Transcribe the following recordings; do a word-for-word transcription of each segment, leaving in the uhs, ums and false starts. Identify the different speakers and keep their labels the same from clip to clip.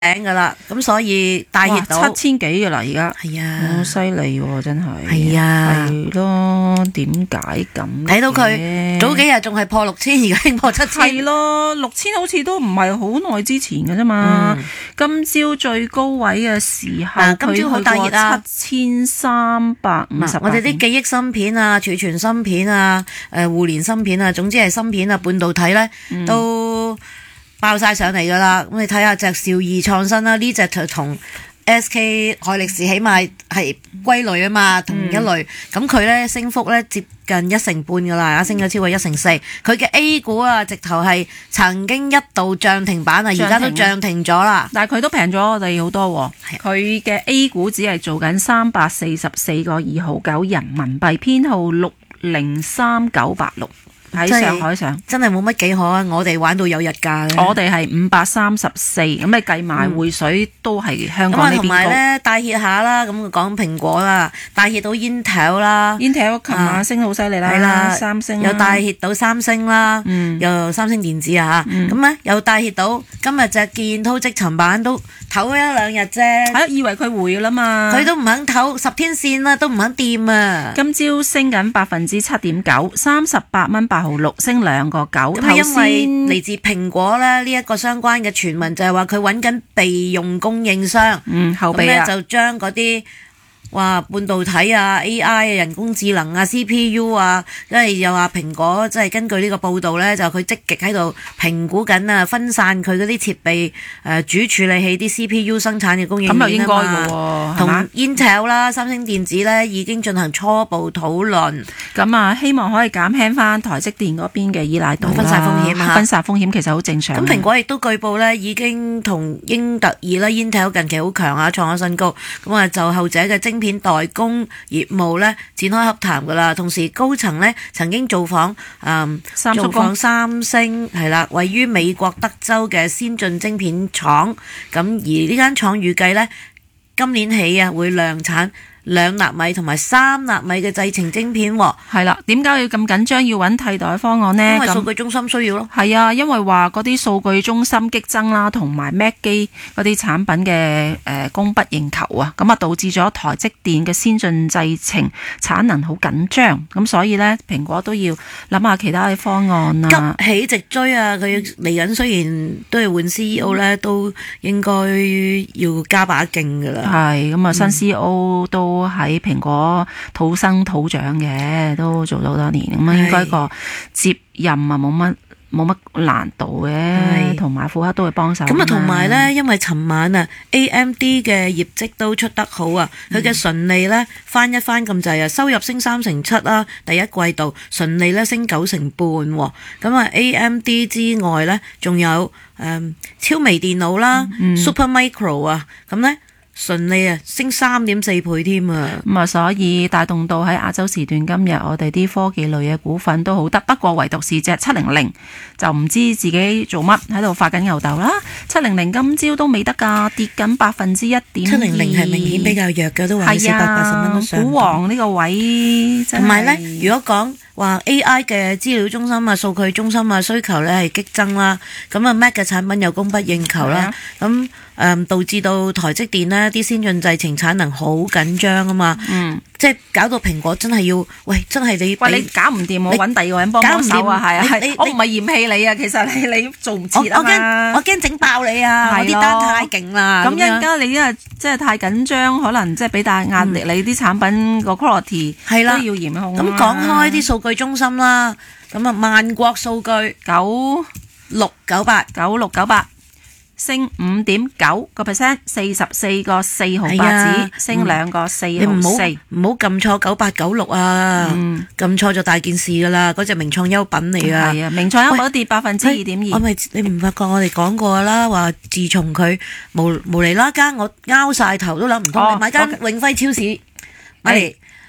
Speaker 1: 頂噶啦，咁所以帶熱到
Speaker 2: 七千幾噶啦，而家
Speaker 1: 係啊，
Speaker 2: 好犀利喎，真係
Speaker 1: 係啊，
Speaker 2: 係咯，點解咁？
Speaker 1: 睇到佢早幾日仲係破六千，而家已經破七千，
Speaker 2: 係咯，六千好似都唔係好耐之前嘅啫嘛。
Speaker 1: 嗯、
Speaker 2: 今朝最高位嘅時候，
Speaker 1: 啊、今朝好大熱啊，
Speaker 2: 七千三百五十。
Speaker 1: 我哋啲記憶芯片啊、儲存芯片啊、誒互聯芯片啊，總之係芯片啊、半導體咧、嗯、都爆晒上嚟噶啦。咁你睇下隻兆易創新啦，呢隻就同 S K 海力士起碼係歸類啊嘛，同一類。咁佢咧升幅咧接近一成半噶啦，而家升咗超過一成四。佢嘅 A 股啊，直頭係曾經一度漲停板啊，而家都漲停咗啦。
Speaker 2: 但係佢都平咗我哋好多。佢嘅 A 股只係做緊三百四十四個二毫九人民幣，編號六零三九八六。喺上海上
Speaker 1: 真係冇乜幾可啊！我哋玩到有日價咧，
Speaker 2: 我哋係五百三十四，咁你計埋匯水都係香港呢邊高。
Speaker 1: 同埋咧帶熱下啦，咁講蘋果啦，帶熱到 Intel 啦
Speaker 2: ，Intel 琴晚升得好犀利啦，係啦，三星
Speaker 1: 又帶熱到三星啦，
Speaker 2: 嗯、
Speaker 1: 又三星電子啊嚇，咁咧、嗯、又帶熱到今日隻建滔積層板都唞一兩日啫，
Speaker 2: 係以為佢回噶啦嘛，
Speaker 1: 佢都唔肯唞十天線啦，都唔肯掂啊！
Speaker 2: 今朝升緊百分之七點九，三十八蚊八毫六，升兩個九。
Speaker 1: 咁因為嚟自蘋果咧呢一個相關嘅傳聞就係話佢揾緊備用供應商，
Speaker 2: 嗯後備啊，
Speaker 1: 就將嗰啲話半導體啊、A I 啊、人工智能啊、C P U 啊，即係又話蘋果即係根據呢個報道咧，就佢積極喺度評估緊啊，分散佢嗰啲設備誒主處理器啲 C P U 生產嘅供應鏈啊嘛。咁又應該嘅喎，同 Intel 啦、三星電子咧已經進行初步討論。
Speaker 2: 咁啊，希望可以減輕翻台積電嗰邊嘅依賴度啦，
Speaker 1: 分散風險啊，
Speaker 2: 分散風險其實好正常。
Speaker 1: 咁蘋果亦都據報咧已經同英特爾啦 Intel 近期好強啊，創咗新高。咁啊，就後者嘅晶片代工業務咧展開洽談噶啦，同時高層咧曾經造訪誒造訪三星係啦，位於美國德州嘅先進晶片廠。咁而呢間廠預計咧今年起啊會量產兩納米同埋三納米嘅製程晶片喎。
Speaker 2: 係啦，點解要咁緊張要揾替代方案呢？
Speaker 1: 因為數據中心需要咯。
Speaker 2: 係啊，因為話嗰啲數據中心激增啦，同埋 Mac 機嗰啲產品嘅誒供不應求啊，咁啊導致咗台積電嘅先進製程產能好緊張，咁所以呢，蘋果都要諗下其他嘅方案啊。
Speaker 1: 急起直追啊！佢嚟緊雖然都係換 C E O 咧，都應該要加把勁噶啦。
Speaker 2: 係咁啊，新 C E O 都都喺蘋果土生土長嘅，都做咗好多年，咁啊應該個接任啊冇乜冇乜難度嘅，同埋庫克都會幫手。
Speaker 1: 咁啊，同埋咧，因為尋晚啊 A M D 嘅業績都出得好啊，佢嘅純利咧翻一翻咁滯啊，收入升三成七啦，第一季度純利咧升九成半。咁啊 A M D 之外咧，仲有誒、嗯、超微電腦啦、嗯、Supermicro 啊，咁咧。順利啊，升三點四倍添啊！
Speaker 2: 咁啊，所以帶動到喺亞洲時段今日我哋啲科技類嘅股份都好得，不過唯獨是隻七零零就唔知自己做乜喺度發緊牛豆啦。七零零今朝都未得㗎，跌緊百分之一點二。
Speaker 1: 七零零係明顯比較弱嘅，都話四百八十蚊都上。
Speaker 2: 股王呢個位，
Speaker 1: 同埋咧，如果講話 A I 嘅資料中心啊、數據中心啊需求咧係激增啦，咁啊 Mac 嘅產品又供不應求啦，咁誒、嗯、導致到台積電呢啲先進製程產能好緊張啊嘛，嗯，即係搞到蘋果真係要，喂，真係你
Speaker 2: 喂你搞唔掂，我揾第二個人幫幫手啊，係啊，係，我唔係嫌棄你啊，其實你你做唔切啊嘛，
Speaker 1: 我驚我驚整爆你啊，我啲單太勁啦，
Speaker 2: 咁一陣間你因為即係太緊張，可能即係俾大壓力，你啲產品個 quality 係啦都要嚴控。
Speaker 1: 咁講開啲數據中心啦，咁啊萬國數據
Speaker 2: 九
Speaker 1: 六九八
Speaker 2: 九六九八升五點九個 percent， 四十四個四毫八子，升兩個四毫四。
Speaker 1: 唔好撳錯九八九六啊！撳錯就大件事噶啦，嗰隻名創優品嚟噶。
Speaker 2: 係啊，名創優品都跌百分之二點二。
Speaker 1: 我咪你唔發覺我哋講過啦，話自從佢無無厘啦間，我拗晒頭都諗唔通，你買間永輝超市買嚟。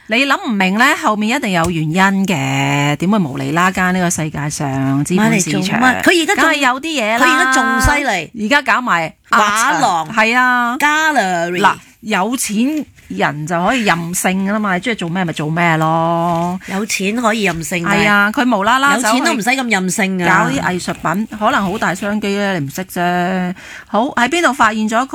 Speaker 2: 你諗唔明呢，後面一定有原因嘅，點會無厘啦間呢個世界上資本市場？
Speaker 1: 佢而家
Speaker 2: 梗係有啲嘢啦，
Speaker 1: 佢而家仲犀利，
Speaker 2: 而家搞埋
Speaker 1: 畫廊，
Speaker 2: 係啊
Speaker 1: ，gallery
Speaker 2: 嗱，有錢人就可以任性噶啦嘛，中意做咩咪做咩咯。
Speaker 1: 有錢可以任性，
Speaker 2: 係啊，佢無啦啦
Speaker 1: 有錢都唔使咁任性啊，
Speaker 2: 搞啲藝術品可能好大商機咧，你唔識啫。好，喺邊度發現咗？